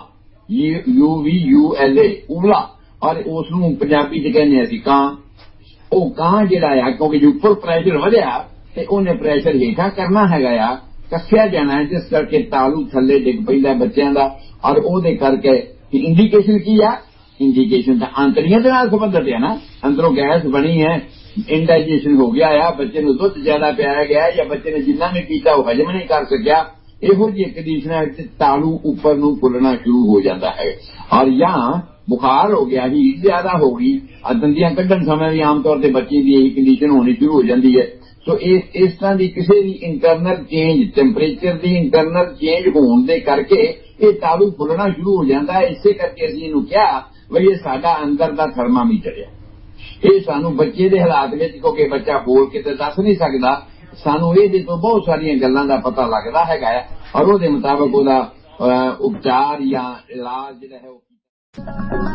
you we U L A ਉਬਲਾ, ਔਰ ਉਸ ਨੂੰ ਪੰਜਾਬੀ ਚ ਕਹਿੰਦੇ ਹਾਂ ਅਸੀਂ ਕਾਂ। ਉਹ ਕਾਂ ਜਿਹੜਾ ਆ ਕਿਉਂਕਿ ਜੇ ਉੱਪਰ ਪ੍ਰੈਸ਼ਰ ਵਧਿਆ ਤੇ ਉਹਨੇ ਪ੍ਰੈਸ਼ਰ ਹੇਠਾਂ ਕਰਨਾ ਹੈਗਾ ਆ, ਕੱਸਿਆ ਜਾਣਾ ਹੈ, ਜਿਸ ਕਰਕੇ ਤਾਲੂ ਥੱਲੇ ਡਿੱਗ ਪੈਂਦਾ ਬੱਚਿਆਂ ਦਾ। ਔਰ ਉਹਦੇ ਕਰਕੇ ਇੰਡੀਕੇਸ਼ਨ ਕੀ ਆ? ਇੰਡੀਕੇਸ਼ਨ ਤਾਂ ਆਂਤੜੀਆਂ ਦੇ ਨਾਲ ਸੰਬੰਧਿਤ ਹੈ ਨਾ, ਅੰਦਰੋਂ ਗੈਸ ਬਣੀ ਹੈ, ਇੰਡਾਈਜੇਸ਼ਨ ਹੋ ਗਿਆ ਆ, ਬੱਚੇ ਨੂੰ ਦੁੱਧ ਜ਼ਿਆਦਾ ਪਿਆਇਆ ਗਿਆ ਜਾਂ ਬੱਚੇ ਨੇ ਜਿੰਨਾ ਵੀ ਪੀਤਾ ਉਹ ਹਜਮ ਨਹੀਂ ਕਰ ਸਕਿਆ, ਇਹੋ ਜਿਹੀ ਕੰਡੀਸ਼ਨਾਂ ਵਿੱਚ ਤਾਲੂ ਉੱਪਰ ਨੂੰ ਫੁੱਲਣਾ ਸ਼ੁਰੂ ਹੋ ਜਾਂਦਾ ਹੈ। ਔਰ ਜਾਂ ਬੁਖਾਰ ਹੋ ਗਿਆ, ਹੀਟ ਜ਼ਿਆਦਾ ਹੋ ਗਈ, ਦੰਦੀਆਂ ਕੱਢਣ ਸਮੇਂ ਵੀ ਆਮ ਤੌਰ ਤੇ ਬੱਚੇ ਦੀ ਇਹੀ ਕੰਡੀਸ਼ਨ ਹੋਣੀ ਸ਼ੁਰੂ ਹੋ ਜਾਂਦੀ ਹੈ। ਸੋ ਇਸ ਇਸ ਤਰ੍ਹਾਂ ਦੀ ਕਿਸੇ ਵੀ ਇੰਟਰਨਲ ਚੇਂਜ, ਟੈਂਪਰੇਚਰ ਦੀ ਇੰਟਰਨਲ ਚੇਂਜ ਹੋਣ ਦੇ ਕਰਕੇ ਇਹ ਤਾਲੂ ਫੁੱਲਣਾ ਸ਼ੁਰੂ ਹੋ ਜਾਂਦਾ ਹੈ। ਇਸੇ ਕਰਕੇ ਅਸੀਂ ਇਹਨੂੰ ਕਿਹਾ ਵੀ ਇਹ ਸਾਡਾ ਅੰਦਰ ਦਾ ਥਰਮਾਮੀਟਰ ਹੈ। ਇਹ ਸਾਨੂੰ ਬੱਚੇ ਦੇ ਹਾਲਾਤ ਵਿੱਚ, ਕਿਉਂਕਿ ਬੱਚਾ ਬੋਲ ਕੇ ਤਾਂ ਦੱਸ ਨਹੀਂ ਸਕਦਾ, ਸਾਨੂੰ ਇਹਦੇ ਤੋਂ ਬਹੁਤ ਸਾਰੀਆਂ ਗੱਲਾਂ ਦਾ ਪਤਾ ਲੱਗਦਾ ਹੈਗਾ ਹੈ ਔਰ ਉਹਦੇ ਮੁਤਾਬਕ ਉਹਦਾ ਉਪਚਾਰ ਜਾਂ ਇਲਾਜ ਜਿਹੜਾ ਹੈ ਉਹ